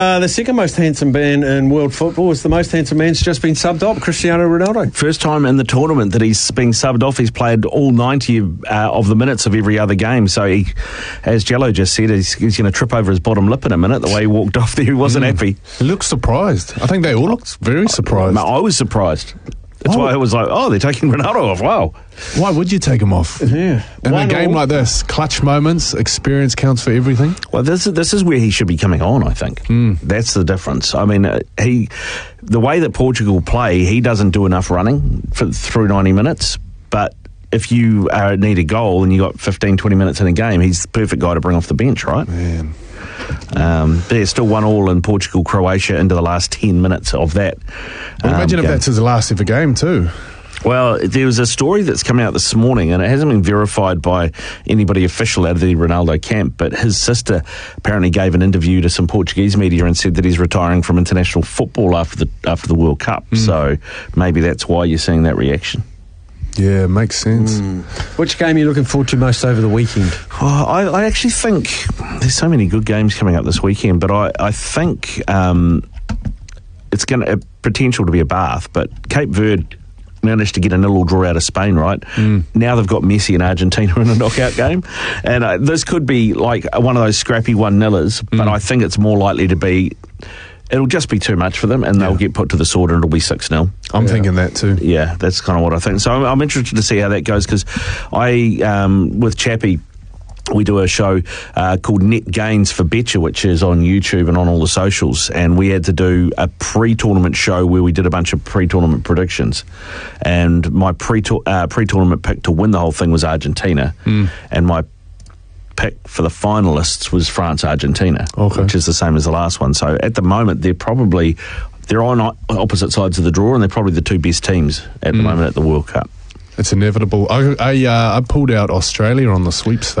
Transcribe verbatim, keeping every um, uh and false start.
Uh, the second most handsome man in world football is the most handsome man's just been subbed off, Cristiano Ronaldo. First time in the tournament that he's been subbed off. He's played all ninety uh, of the minutes of every other game. So, he, as Jello just said, he's, he's going to trip over his bottom lip in a minute. The way he walked off there, he wasn't mm. happy. He looked surprised. I think they all looked very surprised. I, I was surprised. That's why, why I was like, oh, they're taking Ronaldo off. Wow. Why would you take him off? Yeah. In One a game all. like this, clutch moments, experience counts for everything. Well, this, this is where he should be coming on, I think. Mm. That's the difference. I mean, uh, he, the way that Portugal play, he doesn't do enough running for, through ninety minutes, but if you uh, need a goal and you got fifteen, twenty minutes in a game, he's the perfect guy to bring off the bench, right? Man. Um, there's still one all in Portugal, Croatia into the last ten minutes of that. Well, imagine um, if game. that's his last ever game too. Well, there was a story that's come out this morning, and it hasn't been verified by anybody official out of the Ronaldo camp, but his sister apparently gave an interview to some Portuguese media and said that he's retiring from international football after the after the World Cup. Mm. So maybe that's why you're seeing that reaction. Yeah, makes sense. Mm. Which game are you looking forward to most over the weekend? Oh, I, I actually think there's so many good games coming up this weekend, but I, I think um, it's going to potential to be a bath, but Cape Verde managed to get a nil-all draw out of Spain, right? Mm. Now they've got Messi and Argentina in a knockout game. And uh, this could be like one of those scrappy one-nillers, mm. but I think it's more likely to be... It'll just be too much for them, and they'll yeah. get put to the sword, and it'll be six nil. I'm yeah. thinking that too. Yeah, that's kind of what I think. So I'm, I'm interested to see how that goes, because I, um, with Chappie, we do a show uh, called Net Gains for Betcha, which is on YouTube and on all the socials, and we had to do a pre-tournament show where we did a bunch of pre-tournament predictions, and my pre uh, pre-tournament pick to win the whole thing was Argentina, mm. and my pick for the finalists was France-Argentina, okay. which is the same as the last one. So at the moment, they're probably they're on opposite sides of the draw, and they're probably the two best teams at the mm. moment at the World Cup. It's inevitable. I I, uh, I pulled out Australia on the sweeps.